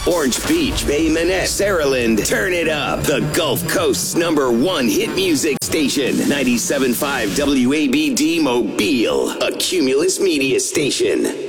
Orange Beach, Bay Minette, Saraland, turn it up. The Gulf Coast's #1 hit music station, 97.5 WABD Mobile, a Cumulus media station.